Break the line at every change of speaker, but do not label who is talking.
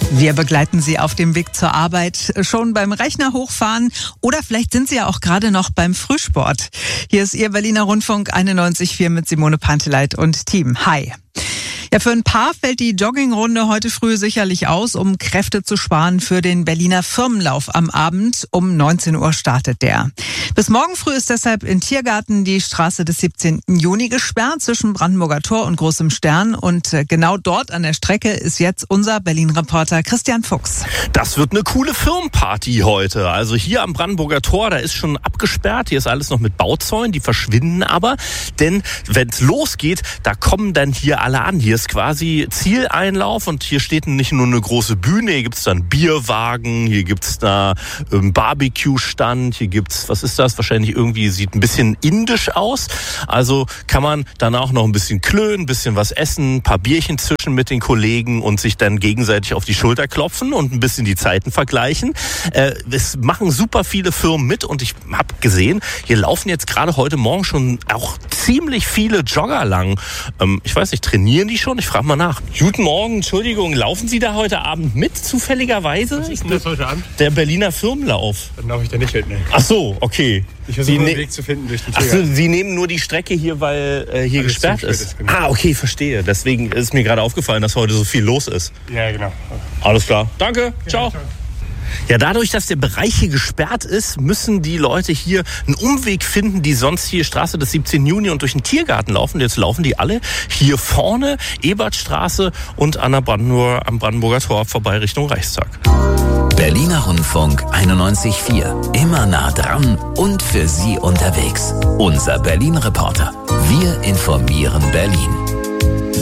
Wir begleiten Sie auf dem Weg zur Arbeit, schon beim Rechner hochfahren oder vielleicht sind Sie ja auch gerade noch beim Frühsport. Hier ist Ihr Berliner Rundfunk 91.4 mit Simone Panteleit und Team. Hi. Ja, für ein paar fällt die Joggingrunde heute früh sicherlich aus, um Kräfte zu sparen für den Berliner Firmenlauf am Abend. Um 19 Uhr startet der. Bis morgen früh ist deshalb in Tiergarten die Straße des 17. Juni gesperrt zwischen Brandenburger Tor und Großem Stern. Und genau dort an der Strecke ist jetzt unser Berlin-Reporter Christian Fuchs.
Das wird eine coole Firmenparty heute. Also hier am Brandenburger Tor, da ist schon abgesperrt. Hier ist alles noch mit Bauzäunen, die verschwinden aber. Denn wenn es losgeht, da kommen dann hier alle an. Hier ist quasi Zieleinlauf und hier steht nicht nur eine große Bühne, hier gibt's dann Bierwagen, hier gibt's da Barbecue-Stand, hier gibt's, was ist das? Wahrscheinlich irgendwie sieht ein bisschen indisch aus. Also kann man dann auch noch ein bisschen klönen, ein bisschen was essen, ein paar Bierchen zischen mit den Kollegen und sich dann gegenseitig auf die Schulter klopfen und ein bisschen die Zeiten vergleichen. Es machen super viele Firmen mit und ich habe gesehen, hier laufen jetzt gerade heute Morgen schon auch ziemlich viele Jogger lang. Ich weiß nicht, trainieren die schon? Ich frage mal nach. Guten Morgen, Entschuldigung, laufen Sie da heute Abend mit, zufälligerweise?
Was ist denn das heute Abend?
Der Berliner Firmenlauf.
Dann laufe ich da nicht mit, ne?
Ach so, okay.
Ich versuche einen Weg zu finden durch den
Ach so,
Tiergarten.
Sie nehmen nur die Strecke hier, weil hier gesperrt ist.
Genau.
Ah, okay, verstehe. Deswegen ist mir gerade aufgefallen, dass heute so viel los ist.
Ja, genau.
Alles klar. Danke. Ciao.
Ciao.
Ja, dadurch, dass der Bereich hier gesperrt ist, müssen die Leute hier einen Umweg finden, die sonst hier Straße des 17. Juni und durch den Tiergarten laufen. Jetzt laufen die alle hier vorne, Ebertstraße und am Brandenburger Tor vorbei Richtung Reichstag.
Berliner Rundfunk 91.4. Immer nah dran und für Sie unterwegs. Unser Berlin-Reporter. Wir informieren Berlin.